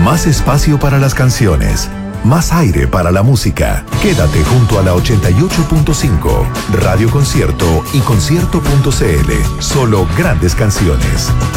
Más espacio para las canciones. Más aire para la música. Quédate junto a la 88.5, Radio Concierto y concierto.cl. Solo grandes canciones.